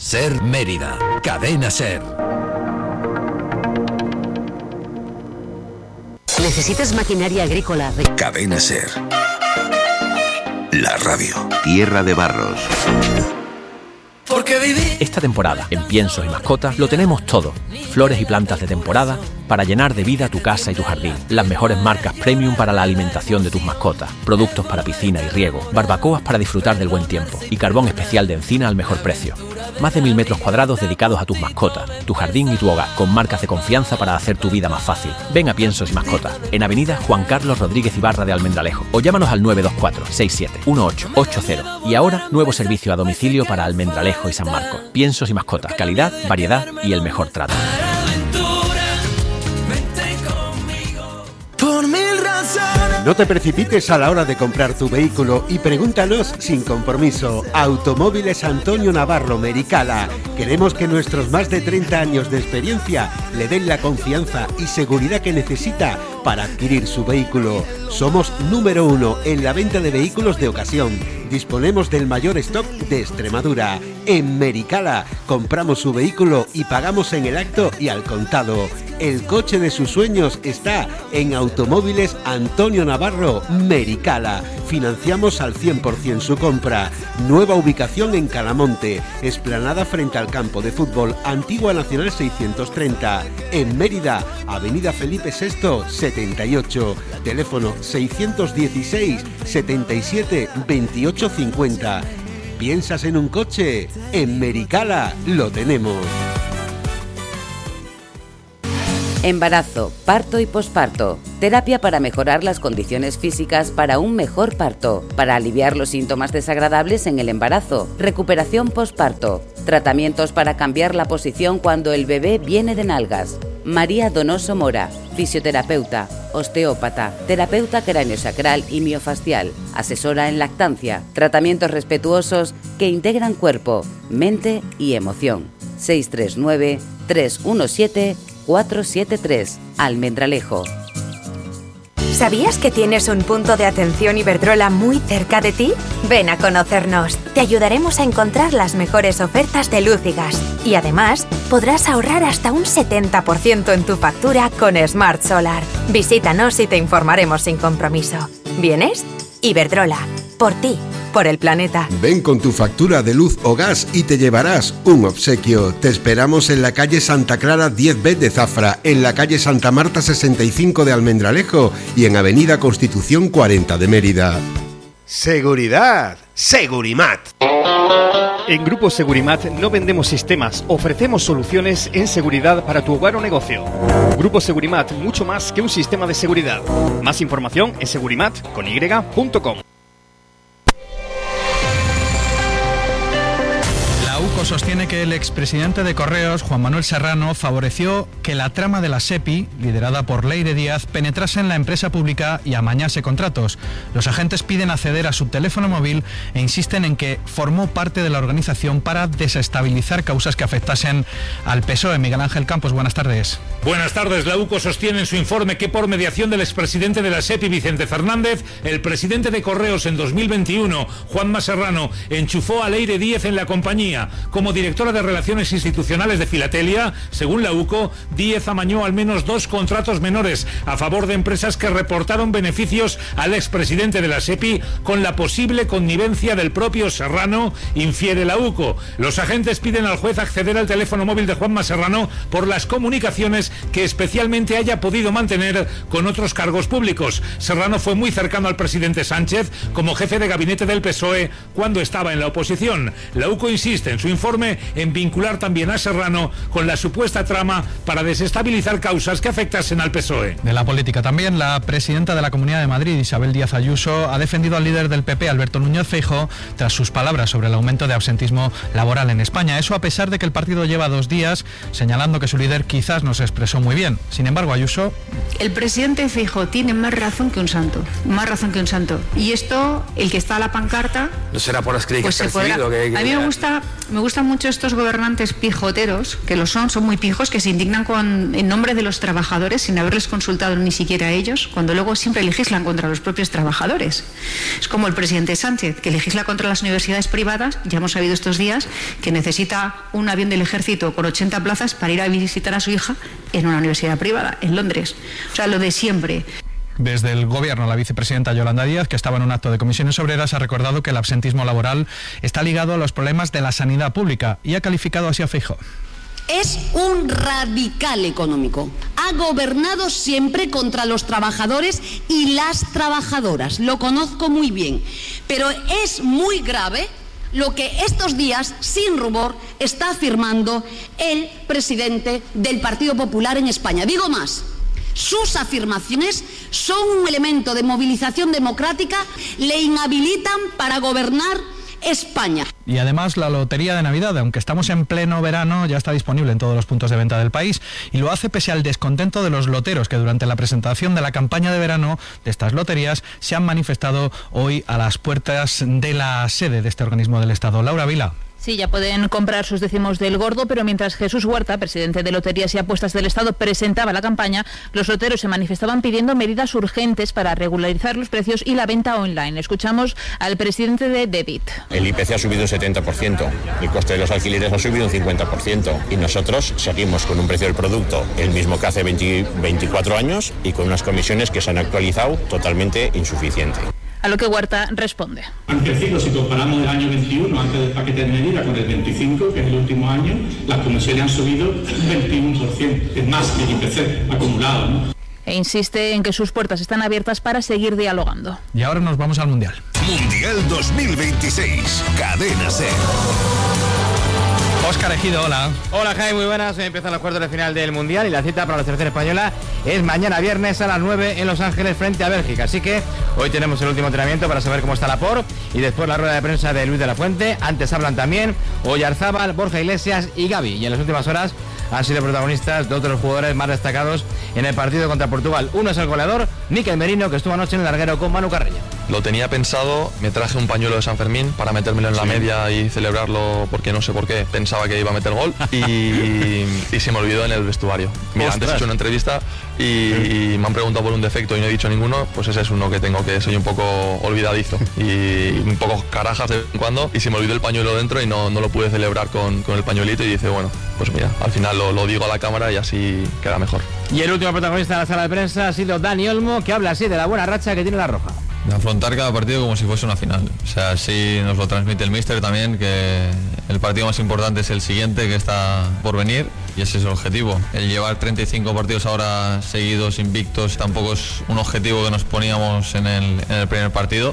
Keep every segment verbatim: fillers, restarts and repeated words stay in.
Ser Mérida. Cadena Ser. ¿Necesitas maquinaria agrícola? Cadena Ser. La radio. Tierra de Barros. Porque viví. Esta temporada, en Piensos y Mascotas, lo tenemos todo. Flores y plantas de temporada para llenar de vida tu casa y tu jardín. Las mejores marcas premium para la alimentación de tus mascotas. Productos para piscina y riego. Barbacoas para disfrutar del buen tiempo. Y carbón especial de encina al mejor precio. Más de mil metros cuadrados dedicados a tus mascotas, tu jardín y tu hogar, con marcas de confianza para hacer tu vida más fácil. Ven a Piensos y Mascotas, en Avenida Juan Carlos Rodríguez Ibarra de Almendralejo, o llámanos al nueve dos cuatro, seis siete, uno ocho ocho cero. Y ahora, nuevo servicio a domicilio para Almendralejo y San Marcos. Piensos y Mascotas, calidad, variedad y el mejor trato. No te precipites a la hora de comprar tu vehículo y pregúntanos sin compromiso. Automóviles Antonio Navarro Mericala. Queremos que nuestros más de treinta años de experiencia le den la confianza y seguridad que necesita para adquirir su vehículo. Somos número uno en la venta de vehículos de ocasión. Disponemos del mayor stock de Extremadura. En Mericala compramos su vehículo y pagamos en el acto y al contado. El coche de sus sueños está en Automóviles Antonio Navarro Mericala. Financiamos al cien por ciento su compra. Nueva ubicación en Calamonte, explanada frente al campo de fútbol, Antigua Nacional seiscientos treinta. En Mérida, Avenida Felipe sexto, setenta y ocho. Teléfono seiscientos dieciséis, setenta y siete, veintiocho cincuenta. ¿Piensas en un coche? En Mericala lo tenemos. Embarazo, parto y posparto. Terapia para mejorar las condiciones físicas para un mejor parto. Para aliviar los síntomas desagradables en el embarazo. Recuperación posparto. Tratamientos para cambiar la posición cuando el bebé viene de nalgas. María Donoso Mora, fisioterapeuta, osteópata, terapeuta craneosacral y miofascial, asesora en lactancia, tratamientos respetuosos que integran cuerpo, mente y emoción. seis tres nueve, tres uno siete, cuatro siete tres, Almendralejo. ¿Sabías que tienes un punto de atención Iberdrola muy cerca de ti? Ven a conocernos. Te ayudaremos a encontrar las mejores ofertas de luz y gas. Y además, podrás ahorrar hasta un setenta por ciento en tu factura con Smart Solar. Visítanos y te informaremos sin compromiso. ¿Vienes? Iberdrola. Por ti. Por el planeta. Ven con tu factura de luz o gas y te llevarás un obsequio. Te esperamos en la calle Santa Clara diez B de Zafra, en la calle Santa Marta sesenta y cinco de Almendralejo y en avenida Constitución cuarenta de Mérida. Seguridad. Segurimat. En Grupo Segurimat no vendemos sistemas, ofrecemos soluciones en seguridad para tu hogar o negocio. Grupo Segurimat, mucho más que un sistema de seguridad. Más información en segurimat con y punto com. Sostiene que el expresidente de Correos, Juan Manuel Serrano, favoreció que la trama de la SEPI, liderada por Leire Díaz, penetrase en la empresa pública y amañase contratos. Los agentes piden acceder a su teléfono móvil e insisten en que formó parte de la organización para desestabilizar causas que afectasen al P S O E. Miguel Ángel Campos, buenas tardes. Buenas tardes. La UCO sostiene en su informe que por mediación del expresidente de la SEPI, Vicente Fernández, el presidente de Correos en dos mil veintiuno, Juanma Serrano, enchufó a Leire Díaz en la compañía. Como directora de Relaciones Institucionales de Filatelia, según la UCO, Díez amañó al menos dos contratos menores a favor de empresas que reportaron beneficios al expresidente de la SEPI con la posible connivencia del propio Serrano, infiere la UCO. Los agentes piden al juez acceder al teléfono móvil de Juanma Serrano por las comunicaciones que especialmente haya podido mantener con otros cargos públicos. Serrano fue muy cercano al presidente Sánchez como jefe de gabinete del P S O E cuando estaba en la oposición. La UCO insiste en su informe en vincular también a Serrano con la supuesta trama para desestabilizar causas que afectasen al P S O E. De la política también, la presidenta de la Comunidad de Madrid, Isabel Díaz Ayuso, ha defendido al líder del P P, Alberto Núñez Feijóo, tras sus palabras sobre el aumento de absentismo laboral en España. Eso a pesar de que el partido lleva dos días señalando que su líder quizás no se expresó muy bien. Sin embargo, Ayuso... El presidente Feijóo tiene más razón que un santo, más razón que un santo. Y esto, el que está a la pancarta... No será por las críticas pues que ha recibido. Que, que... A mí me gusta Me gustan mucho estos gobernantes pijoteros, que lo son, son muy pijos, que se indignan con, en nombre de los trabajadores sin haberles consultado ni siquiera a ellos, cuando luego siempre legislan contra los propios trabajadores. Es como el presidente Sánchez, que legisla contra las universidades privadas. Ya hemos sabido estos días que necesita un avión del ejército con ochenta plazas para ir a visitar a su hija en una universidad privada, en Londres. O sea, lo de siempre. Desde el Gobierno, la vicepresidenta Yolanda Díaz, que estaba en un acto de comisiones obreras, ha recordado que el absentismo laboral está ligado a los problemas de la sanidad pública y ha calificado así a Feijóo. Es un radical económico. Ha gobernado siempre contra los trabajadores y las trabajadoras. Lo conozco muy bien. Pero es muy grave lo que estos días, sin rubor, está afirmando el presidente del Partido Popular en España. Digo más. Sus afirmaciones son un elemento de movilización democrática, le inhabilitan para gobernar España. Y además la lotería de Navidad, aunque estamos en pleno verano, ya está disponible en todos los puntos de venta del país y lo hace pese al descontento de los loteros que durante la presentación de la campaña de verano de estas loterías se han manifestado hoy a las puertas de la sede de este organismo del Estado. Laura Vila. Sí, ya pueden comprar sus décimos del gordo, pero mientras Jesús Huerta, presidente de Loterías y Apuestas del Estado, presentaba la campaña, los loteros se manifestaban pidiendo medidas urgentes para regularizar los precios y la venta online. Escuchamos al presidente de Debit. El I P C ha subido un setenta por ciento, el coste de los alquileres ha subido un cincuenta por ciento y nosotros seguimos con un precio del producto el mismo que hace veinte, veinticuatro años y con unas comisiones que se han actualizado totalmente insuficiente. A lo que Huerta responde. Han crecido, si comparamos el año veintiuno, antes del paquete de medidas, con el veinticinco, que es el último año, las comisiones han subido un veintiuno por ciento, es más que el I P C acumulado, ¿no? E insiste en que sus puertas están abiertas para seguir dialogando. Y ahora nos vamos al Mundial. Mundial dos mil veintiséis, Cadena SER. Óscar Ejido, hola. Hola Jaime, muy buenas. Hoy empiezan los cuartos de final del Mundial y la cita para la selección española es mañana viernes a las nueve en Los Ángeles frente a Bélgica. Así que hoy tenemos el último entrenamiento para saber cómo está Laporte y después la rueda de prensa de Luis de la Fuente. Antes hablan también Oyarzábal, Borja Iglesias y Gavi. Y en las últimas horas han sido protagonistas dos de los jugadores más destacados en el partido contra Portugal. Uno es el goleador, Mikel Merino, que estuvo anoche en el larguero con Manu Carreño. Lo tenía pensado, me traje un pañuelo de San Fermín para metérmelo en la sí. media y celebrarlo porque no sé por qué pensaba que iba a meter gol y, y se me olvidó en el vestuario. Mira, Ostras. antes he hecho una entrevista y, y me han preguntado por un defecto y no he dicho ninguno, pues ese es uno que tengo, que soy un poco olvidadizo y un poco carajas de vez en cuando y se me olvidó el pañuelo dentro y no, no lo pude celebrar con, con el pañuelito y dice, bueno, pues mira, al final lo, lo digo a la cámara y así queda mejor. Y el último protagonista de la sala de prensa ha sido Dani Olmo, que habla así de la buena racha que tiene la Roja. De afrontar cada partido como si fuese una final. O sea, así nos lo transmite el míster también, que el partido más importante es el siguiente, que está por venir, y ese es el objetivo. El llevar treinta y cinco partidos ahora seguidos, invictos, tampoco es un objetivo que nos poníamos en el, en el primer partido,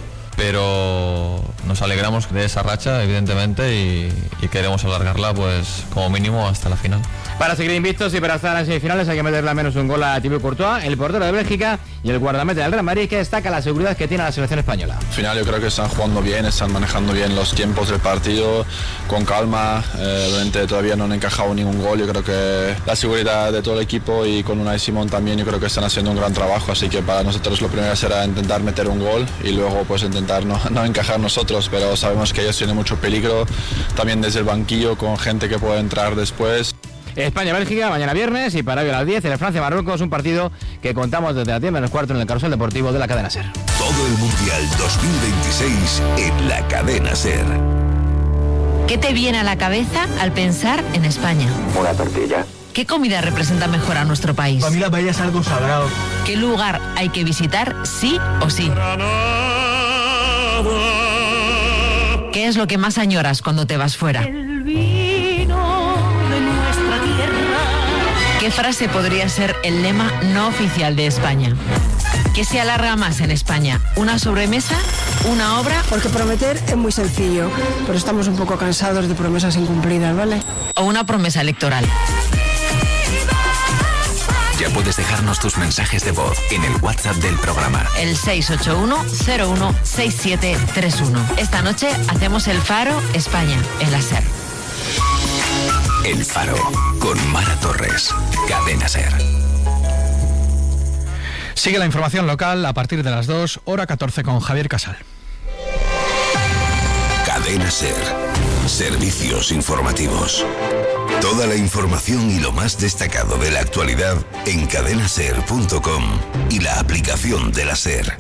pero nos alegramos de esa racha, evidentemente, y, y queremos alargarla pues como mínimo hasta la final. Para seguir invictos y para estar en semifinales hay que meterle al menos un gol a Thibaut Courtois, el portero de Bélgica y el guardameta del Real Madrid, que destaca la seguridad que tiene la selección española. Al final yo creo que están jugando bien, están manejando bien los tiempos del partido, con calma, eh, obviamente todavía no han encajado ningún gol, yo creo que la seguridad de todo el equipo y con Unai Simón también yo creo que están haciendo un gran trabajo, así que para nosotros lo primero será intentar meter un gol y luego pues intentar no, no encajar nosotros, pero sabemos que ellos tienen mucho peligro, también desde el banquillo con gente que puede entrar después. España-Bélgica mañana viernes y para hoy a las diez en el Francia-Marruecos, un partido que contamos desde la diez menos cuarto en el Carrusel Deportivo de la Cadena SER. Todo el Mundial dos mil veintiséis en la Cadena SER. ¿Qué te viene a la cabeza al pensar en España? Una tortilla. ¿Qué comida representa mejor a nuestro país? Para mí la paella es algo sagrado. ¿Qué lugar hay que visitar sí o sí? ¿Qué es lo que más añoras cuando te vas fuera? El vino de nuestra tierra. ¿Qué frase podría ser el lema no oficial de España? ¿Qué se alarga más en España? ¿Una sobremesa? ¿Una obra? Porque prometer es muy sencillo, pero estamos un poco cansados de promesas incumplidas, ¿vale? ¿O una promesa electoral? Ya puedes dejarnos tus mensajes de voz en el WhatsApp del programa. El seis ocho uno cero uno seis siete tres uno. Esta noche hacemos el Faro España en la SER. El Faro con Mara Torres. Cadena SER. Sigue la información local a partir de las dos, hora catorce con Javier Casal. Cadena SER. Servicios informativos. Toda la información y lo más destacado de la actualidad en cadena ser punto com y la aplicación de la SER.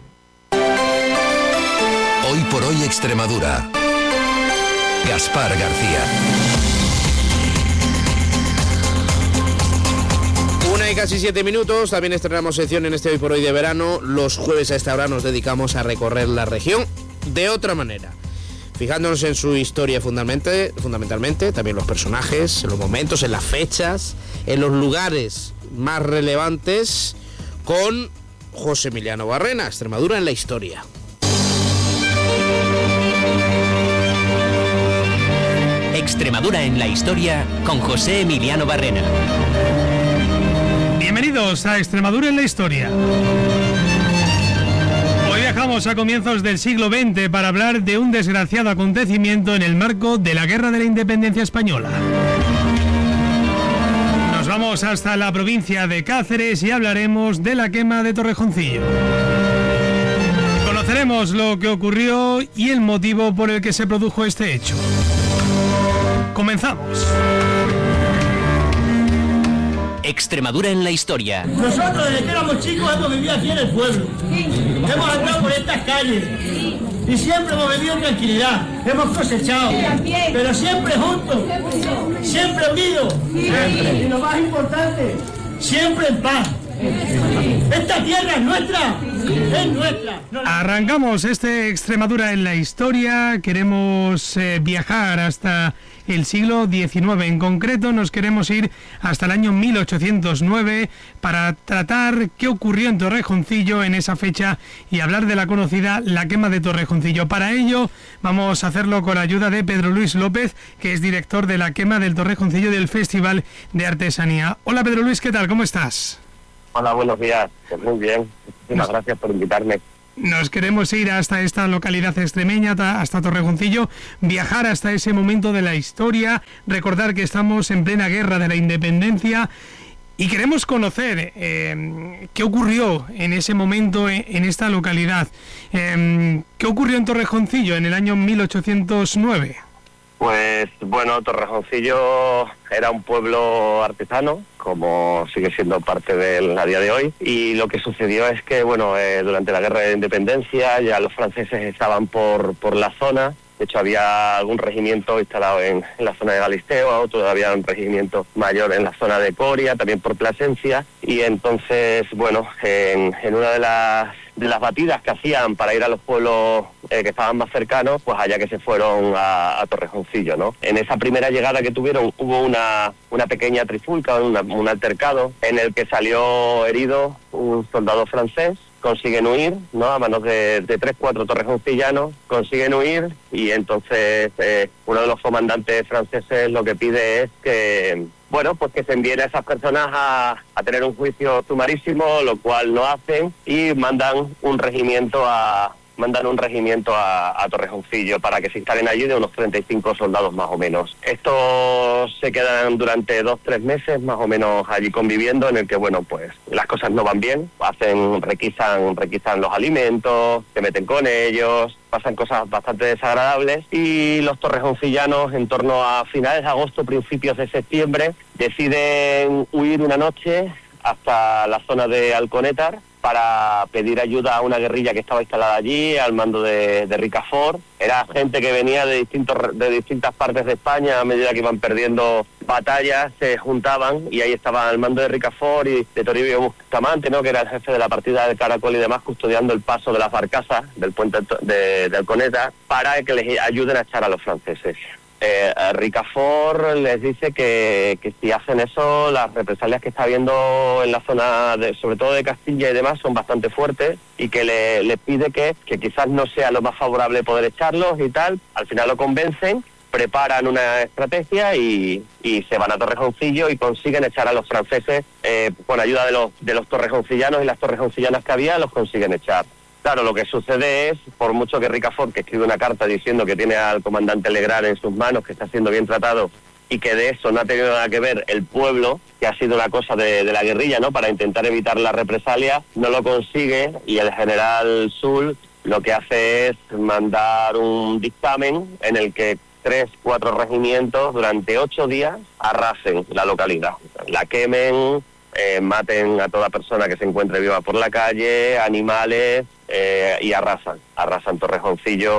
Hoy por hoy Extremadura. Gaspar García. Una y casi siete minutos, también estrenamos sección en este Hoy por Hoy de verano. Los jueves a esta hora nos dedicamos a recorrer la región de otra manera, fijándonos en su historia fundamentalmente, fundamentalmente, también los personajes, en los momentos, en las fechas, en los lugares más relevantes, con José Emiliano Barrena, Extremadura en la historia. Extremadura en la historia con José Emiliano Barrena. Bienvenidos a Extremadura en la historia. Hoy viajamos a comienzos del siglo veinte para hablar de un desgraciado acontecimiento en el marco de la Guerra de la Independencia Española. Nos vamos hasta la provincia de Cáceres y hablaremos de la quema de Torrejoncillo. Conoceremos lo que ocurrió y el motivo por el que se produjo este hecho. Comenzamos. Extremadura en la historia. Nosotros desde que éramos chicos hemos vivido aquí en el pueblo. Hemos andado por estas calles y siempre hemos vivido en tranquilidad. Hemos cosechado, pero siempre juntos, siempre unidos. Siempre. Y lo más importante, siempre en paz. Esta tierra es nuestra, es nuestra. Arrancamos este Extremadura en la historia. Queremos eh, viajar hasta el siglo diecinueve. En concreto nos queremos ir hasta el año mil ochocientos nueve para tratar qué ocurrió en Torrejoncillo en esa fecha y hablar de la conocida la quema de Torrejoncillo. Para ello vamos a hacerlo con la ayuda de Pedro Luis López, que es director de la quema del Torrejoncillo del Festival de Artesanía. Hola Pedro Luis, ¿qué tal? ¿Cómo estás? Hola, buenos días. Pues muy bien. Muchísimas gracias por invitarme. Nos queremos ir hasta esta localidad extremeña, hasta Torrejoncillo, viajar hasta ese momento de la historia, recordar que estamos en plena guerra de la independencia y queremos conocer eh, qué ocurrió en ese momento en, en esta localidad. Eh, ¿Qué ocurrió en Torrejoncillo en el año mil ochocientos nueve? Pues bueno, Torrejoncillo era un pueblo artesano, como sigue siendo parte de él a día de hoy, y lo que sucedió es que bueno, eh, durante la Guerra de Independencia ya los franceses estaban por, por la zona. De hecho había algún regimiento instalado en, en la zona de Galisteo, todavía un regimiento mayor en la zona de Coria, también por Plasencia, y entonces bueno, en, en una de las de las batidas que hacían para ir a los pueblos eh, que estaban más cercanos, pues allá que se fueron a, a Torrejoncillo, ¿no? En esa primera llegada que tuvieron hubo una, una pequeña trifulca, una, un altercado, en el que salió herido un soldado francés. Consiguen huir, ¿no? A manos de, de tres, cuatro torrejoncillanos, consiguen huir y entonces eh, uno de los comandantes franceses lo que pide es que, bueno, pues que se envíen a esas personas a, a tener un juicio sumarísimo, lo cual no hacen y mandan un regimiento a... mandan un regimiento a, a Torrejoncillo para que se instalen allí de unos treinta y cinco soldados más o menos. Estos se quedan durante dos, tres meses más o menos allí conviviendo, en el que, bueno, pues las cosas no van bien, hacen, requisan, requisan los alimentos, se meten con ellos, pasan cosas bastante desagradables y los torrejoncillanos en torno a finales de agosto, principios de septiembre, deciden huir una noche hasta la zona de Alconétar para pedir ayuda a una guerrilla que estaba instalada allí, al mando de, de Ricafort. Era gente que venía de distintos de distintas partes de España. A medida que iban perdiendo batallas, se juntaban y ahí estaba al mando de Ricafort y de Toribio Bustamante, ¿no?, que era el jefe de la partida del Caracol y demás, custodiando el paso de las barcazas del puente de, de Alconeta para que les ayuden a echar a los franceses. Eh, Ricafort les dice que, que si hacen eso, las represalias que está habiendo en la zona, de, sobre todo de Castilla y demás, son bastante fuertes y que le, le pide que, que quizás no sea lo más favorable poder echarlos y tal. Al final lo convencen, preparan una estrategia y, y se van a Torrejoncillo y consiguen echar a los franceses eh, con ayuda de los, de los torrejoncillanos y las torrejoncillanas que había, los consiguen echar. Claro, lo que sucede es, por mucho que Ricafort, que escribe una carta diciendo que tiene al comandante Legrand en sus manos, que está siendo bien tratado, y que de eso no ha tenido nada que ver el pueblo, que ha sido una cosa de, de la guerrilla, ¿no?, para intentar evitar la represalia, no lo consigue, y el general Soult lo que hace es mandar un dictamen en el que tres, cuatro regimientos durante ocho días arrasen la localidad, la quemen, eh, maten a toda persona que se encuentre viva por la calle, animales, eh, y arrasan, arrasan Torrejoncillo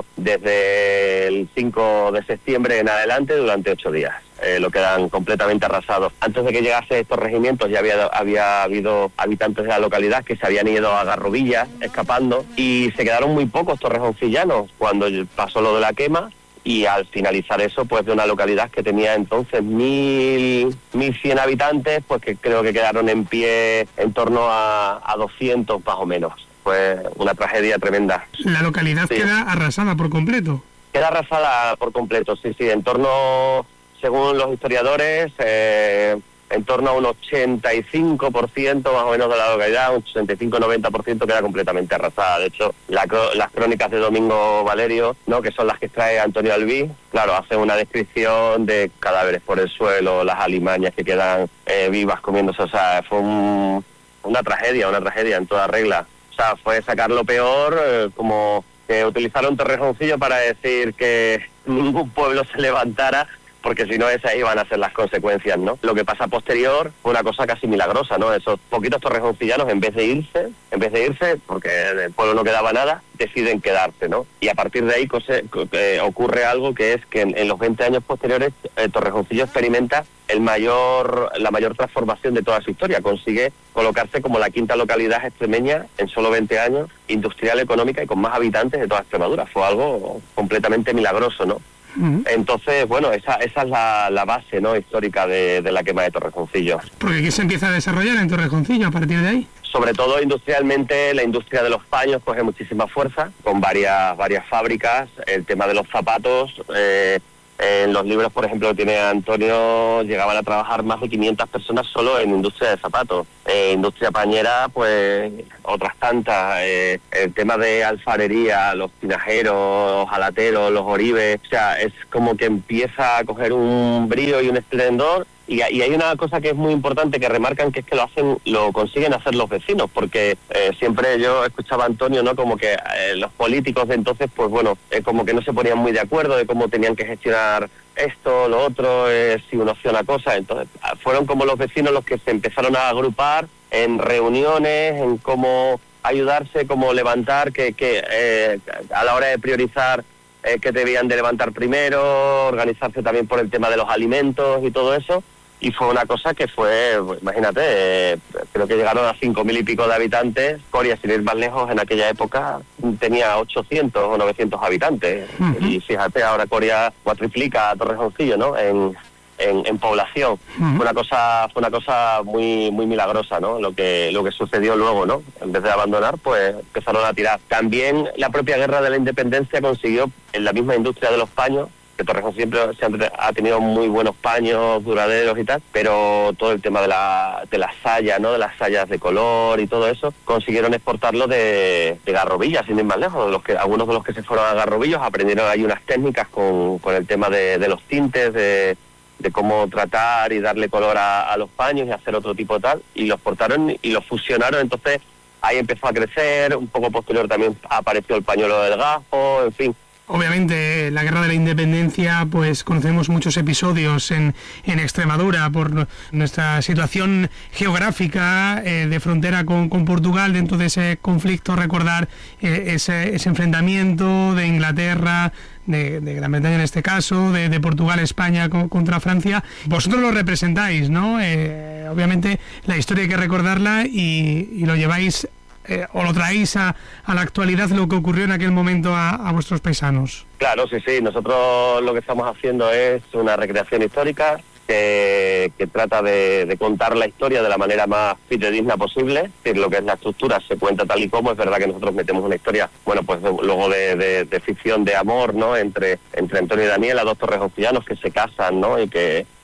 desde el cinco de septiembre en adelante durante ocho días. Eh, lo quedan completamente arrasados. Antes de que llegase estos regimientos ya había, había habido habitantes de la localidad que se habían ido a Garrovillas escapando y se quedaron muy pocos torrejoncillanos cuando pasó lo de la quema, y al finalizar eso, pues de una localidad que tenía entonces mil, mil cien habitantes, pues que creo que quedaron en pie en torno a, a doscientos más o menos. Fue una tragedia tremenda. La localidad sí. Queda arrasada por completo. Queda arrasada por completo, sí, sí, en torno, según los historiadores, eh, en torno a un ochenta y cinco por ciento más o menos de la localidad, un ochenta y cinco noventa por ciento queda completamente arrasada. De hecho, la, las crónicas de Domingo Valerio, ¿no?, que son las que trae Antonio Albí, claro, hacen una descripción de cadáveres por el suelo, las alimañas que quedan eh, vivas comiéndose. O sea, fue un, una tragedia, una tragedia en toda regla. O sea, fue sacar lo peor, eh, como que utilizaron Torrejoncillo para decir que ningún pueblo se levantara, porque si no esas iban a ser las consecuencias, ¿no? Lo que pasa posterior fue una cosa casi milagrosa, ¿no? Esos poquitos torrejoncillanos, en vez de irse, en vez de irse, porque del pueblo no quedaba nada, deciden quedarse, ¿no? Y a partir de ahí cose, eh, ocurre algo, que es que en, en los veinte años posteriores eh, Torrejoncillo experimenta el mayor, la mayor transformación de toda su historia. Consigue colocarse como la quinta localidad extremeña en solo veinte años, industrial, económica y con más habitantes de toda Extremadura. Fue algo completamente milagroso, ¿no? Entonces, bueno, esa, esa es la, la base, ¿no?, histórica de, de la quema de Torrejoncillo. Porque ¿qué se empieza a desarrollar en Torrejoncillo a partir de ahí? Sobre todo industrialmente, la industria de los paños coge muchísima fuerza, con varias, varias fábricas. El tema de los zapatos, eh, en los libros, por ejemplo, que tiene Antonio, llegaban a trabajar más de quinientas personas solo en industria de zapatos. Eh, industria pañera, pues otras tantas. Eh, el tema de alfarería, los tinajeros, los jalateros, los oribes, o sea, es como que empieza a coger un brillo y un esplendor. Y, y hay una cosa que es muy importante que remarcan, que es que lo hacen, lo consiguen hacer los vecinos, porque eh, siempre yo escuchaba a Antonio, ¿no?, como que eh, los políticos de entonces, pues bueno, eh, como que no se ponían muy de acuerdo de cómo tenían que gestionar esto, lo otro, eh, si uno hacía una cosa. Entonces fueron como los vecinos los que se empezaron a agrupar en reuniones, en cómo ayudarse, cómo levantar, que, que eh, a la hora de priorizar eh, que debían de levantar primero, organizarse también por el tema de los alimentos y todo eso. Y fue una cosa que fue, pues, imagínate, eh, creo que llegaron a cinco mil y pico de habitantes. Coria, sin ir más lejos, en aquella época tenía ochocientos o novecientos habitantes. Uh-huh. Y fíjate, ahora Coria cuatriplica a Torrejoncillo, ¿no?, en, en, en población. Uh-huh. Fue una cosa, fue una cosa muy muy milagrosa, ¿no?, lo que lo que sucedió luego, ¿no? En vez de abandonar, pues empezaron a tirar. También la propia guerra de la independencia consiguió, en la misma industria de los paños, que Torrejoncillo siempre ha tenido muy buenos paños duraderos y tal, pero todo el tema de la de la saya, ¿no?, de las sayas de color y todo eso, consiguieron exportarlo de, de Garrovillas, sin ir más lejos. Los que, algunos de los que se fueron a Garrovillos aprendieron ahí unas técnicas con, con el tema de, de los tintes, de, de cómo tratar y darle color a, a los paños y hacer otro tipo tal, y los exportaron y los fusionaron. Entonces ahí empezó a crecer, un poco posterior también apareció el pañuelo del Gajo, en fin. Obviamente, la Guerra de la Independencia, pues conocemos muchos episodios en, en Extremadura por nuestra situación geográfica eh, de frontera con, con Portugal. Dentro de ese conflicto, recordar eh, ese, ese enfrentamiento de Inglaterra, de, de Gran Bretaña en este caso, de, de Portugal, España con, contra Francia. Vosotros lo representáis, ¿no? Eh, obviamente la historia hay que recordarla y, y lo lleváis... Eh, o lo traéis a, a la actualidad, lo que ocurrió en aquel momento a, a vuestros paisanos. Claro, sí, sí. Nosotros lo que estamos haciendo es una recreación histórica que, que trata de, de contar la historia de la manera más fidedigna posible. Es decir, lo que es la estructura se cuenta tal y como. Es verdad que nosotros metemos una historia, bueno, pues de, luego de, de, de ficción de amor, ¿no?, entre entre Antonio y Daniela, dos torrejoncillanos que se casan, ¿no?, y que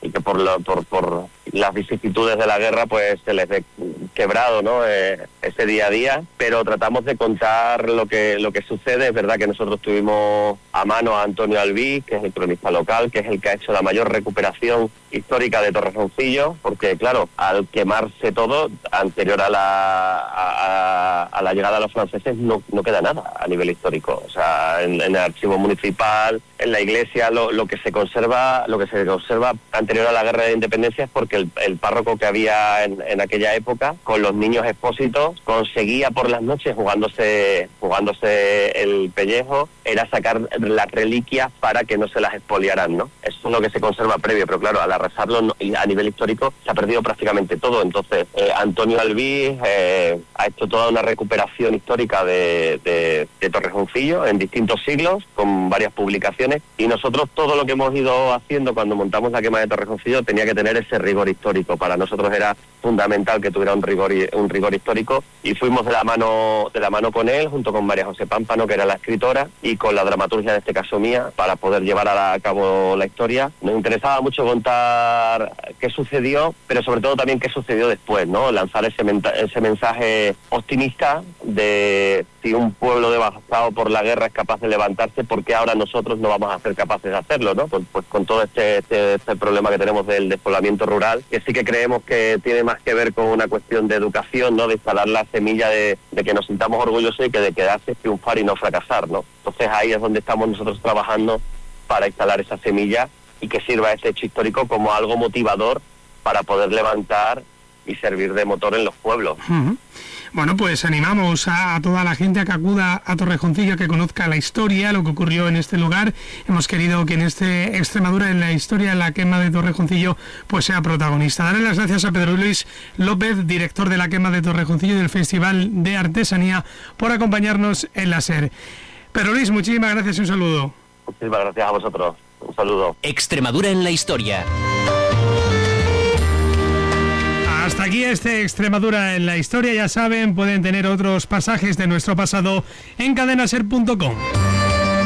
y que por, lo, por, por las vicisitudes de la guerra pues se les ve quebrado, ¿no? Eh, ese día a día, pero tratamos de contar lo que lo que sucede. Es verdad que nosotros tuvimos a mano a Antonio Albí, que es el cronista local, que es el que ha hecho la mayor recuperación histórica de Torrejoncillo, porque claro, al quemarse todo, anterior a la a, a, a la llegada de los franceses, no, no queda nada a nivel histórico. O sea, en, en el archivo municipal, en la iglesia, lo, lo que se conserva, lo que se conserva anterior a la guerra de independencia es porque el, el párroco que había en, en aquella época, con los niños expósitos, conseguía por las noches, jugándose, jugándose el pellejo, era sacar las reliquias para que no se las expoliaran, ¿no? Eso es lo que se conserva previo, pero claro, al arrasarlo no, a nivel histórico se ha perdido prácticamente todo. Entonces, eh, Antonio Albí eh, ha hecho toda una recuperación histórica de, de, de Torrejoncillo en distintos siglos, con varias publicaciones, y nosotros todo lo que hemos ido haciendo cuando montamos la quema de Torrejoncillo tenía que tener ese rigor histórico. Para nosotros era fundamental que tuviera un rigor un rigor histórico, y fuimos de la mano de la mano con él, junto con María José Pámpano, que era la escritora, y con la dramaturgia, en este caso mía, para poder llevar a, la, a cabo la historia. Nos interesaba mucho contar qué sucedió, pero sobre todo también qué sucedió después, ¿no? Lanzar ese, ese mensaje optimista de si un pueblo devastado por la guerra es capaz de levantarse, ¿por qué ahora nosotros no vamos a ser capaces de hacerlo, ¿no? Pues, pues con todo este, este, este problema que tenemos del despoblamiento rural, que sí que creemos que tiene más que ver con una cuestión de educación, ¿no? De instalar la semilla de, de que nos sintamos orgullosos y que de quedarse, triunfar y no fracasar, ¿no? Entonces ahí es donde estamos nosotros trabajando para instalar esa semilla y que sirva este hecho histórico como algo motivador para poder levantar y servir de motor en los pueblos. Uh-huh. Bueno, pues animamos a, a toda la gente a que acuda a Torrejoncillo, que conozca la historia, lo que ocurrió en este lugar. Hemos querido que en este Extremadura, en la historia, la quema de Torrejoncillo, pues sea protagonista. Darle las gracias a Pedro Luis López, director de la quema de Torrejoncillo del Festival de Artesanía, por acompañarnos en la SER. Pedro Luis, muchísimas gracias y un saludo. Muchísimas gracias a vosotros. Un saludo. Extremadura en la historia. Hasta aquí este Extremadura en la historia. Ya saben, pueden tener otros pasajes de nuestro pasado en cadenaser punto com.